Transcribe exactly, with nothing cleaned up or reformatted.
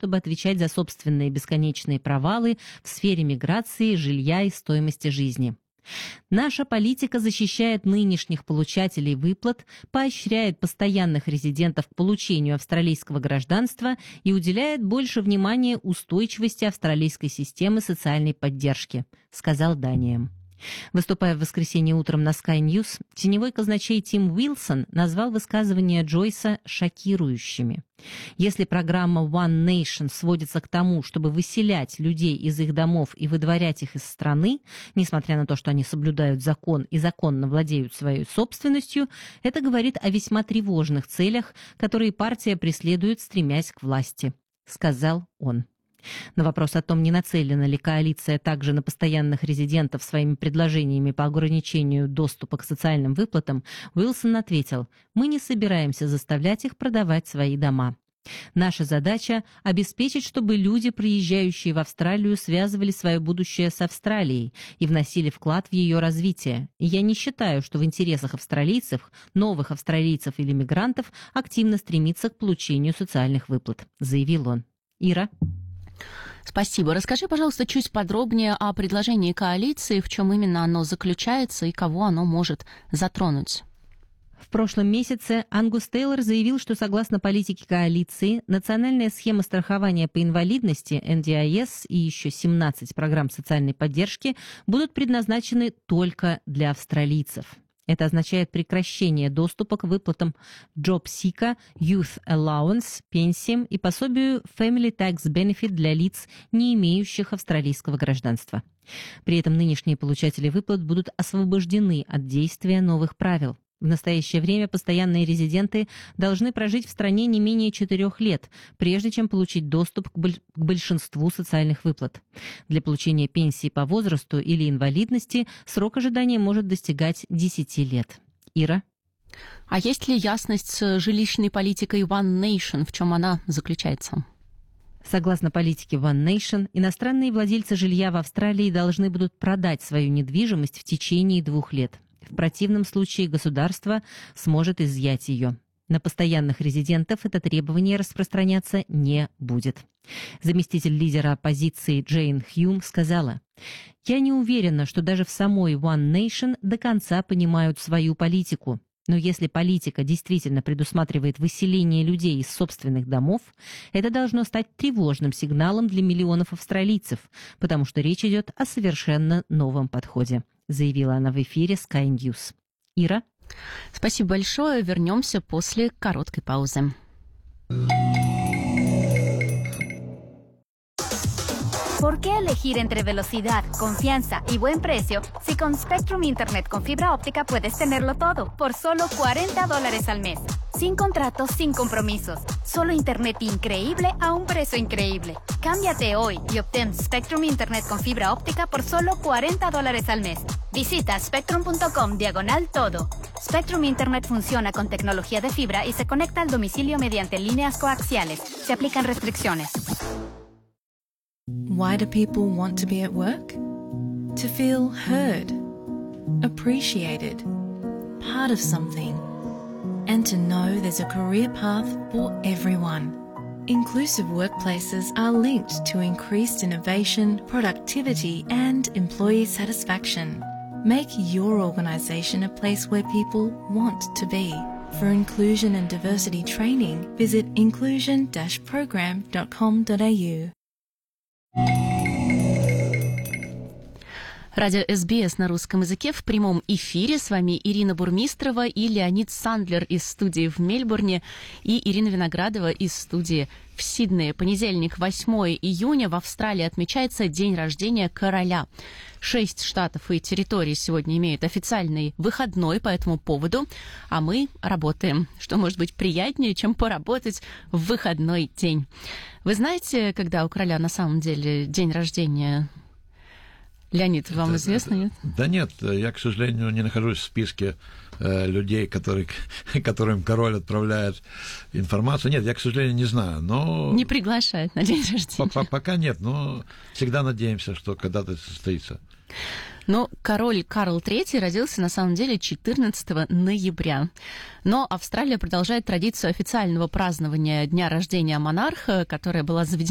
чтобы отвечать за собственные бесконечные провалы в сфере миграции, жилья и стоимости жизни. Наша политика защищает нынешних получателей выплат, поощряет постоянных резидентов к получению австралийского гражданства и уделяет больше внимания устойчивости австралийской системы социальной поддержки, сказал Даниэм. Выступая в воскресенье утром на Sky News, теневой казначей Тим Уилсон назвал высказывания Джойса шокирующими. Если программа One Nation сводится к тому, чтобы выселять людей из их домов и выдворять их из страны, несмотря на то, что они соблюдают закон и законно владеют своей собственностью, это говорит о весьма тревожных целях, которые партия преследует, стремясь к власти, сказал он. На вопрос о том, не нацелена ли коалиция также на постоянных резидентов своими предложениями по ограничению доступа к социальным выплатам, Уилсон ответил: «Мы не собираемся заставлять их продавать свои дома. Наша задача – обеспечить, чтобы люди, приезжающие в Австралию, связывали свое будущее с Австралией и вносили вклад в ее развитие. И я не считаю, что в интересах австралийцев, новых австралийцев или мигрантов активно стремиться к получению социальных выплат», – заявил он. Ира? Спасибо. Расскажи, пожалуйста, чуть подробнее о предложении коалиции, в чем именно оно заключается и кого оно может затронуть. В прошлом месяце Ангус Тейлор заявил, что согласно политике коалиции, национальная схема страхования по инвалидности эн ди ай эс и еще семнадцать программ социальной поддержки будут предназначены только для австралийцев. Это означает прекращение доступа к выплатам JobSeeker, Youth Allowance, пенсиям и пособию Family Tax Benefit для лиц, не имеющих австралийского гражданства. При этом нынешние получатели выплат будут освобождены от действия новых правил. В настоящее время постоянные резиденты должны прожить в стране не менее четырех лет, прежде чем получить доступ к, боль- к большинству социальных выплат. Для получения пенсии по возрасту или инвалидности срок ожидания может достигать десяти лет. Ира? А есть ли ясность с жилищной политикой One Nation, в чем она заключается? Согласно политике One Nation, иностранные владельцы жилья в Австралии должны будут продать свою недвижимость в течение двух лет. В противном случае государство сможет изъять ее. На постоянных резидентов это требование распространяться не будет. Заместитель лидера оппозиции Джейн Хьюм сказала: «Я не уверена, что даже в самой One Nation до конца понимают свою политику. Но если политика действительно предусматривает выселение людей из собственных домов, это должно стать тревожным сигналом для миллионов австралийцев, потому что речь идет о совершенно новом подходе», заявила она в эфире Sky News. Ира? Спасибо большое. Вернемся после короткой паузы. ¿Por qué elegir entre velocidad, confianza y buen precio si con Spectrum Internet con fibra óptica puedes tenerlo todo por solo cuarenta dólares al mes? Sin contratos, sin compromisos. Solo Internet increíble a un precio increíble. Cámbiate hoy y obtén Spectrum Internet con fibra óptica por solo cuarenta dólares al mes. Visita spectrum.com diagonal todo. Spectrum Internet funciona con tecnología de fibra y se conecta al domicilio mediante líneas coaxiales. Se aplican restricciones. Why do people want to be at work? To feel heard, appreciated, part of something, and to know there's a career path for everyone. Inclusive workplaces are linked to increased innovation, productivity, and employee satisfaction. Make your organisation a place where people want to be. For inclusion and diversity training, visit inclusion dash program dot com dot a u. Радио эс би эс на русском языке в прямом эфире. С вами Ирина Бурмистрова и Леонид Сандлер из студии в Мельбурне и Ирина Виноградова из студии в Сиднее. Понедельник, восьмое июня, в Австралии отмечается день рождения короля. Шесть штатов и территорий сегодня имеют официальный выходной по этому поводу, а мы работаем. Что может быть приятнее, чем поработать в выходной день? Вы знаете, когда у короля на самом деле день рождения? Леонид, вам это, известно, нет? Да нет, я, к сожалению, не нахожусь в списке э, людей, которые, которым король отправляет информацию. Нет, я, к сожалению, не знаю, но... Не приглашает на день рождения. Пока нет, но всегда надеемся, что когда-то это состоится. Но король Карл третий родился на самом деле четырнадцатого ноября. Но Австралия продолжает традицию официального празднования дня рождения монарха, которая была заведена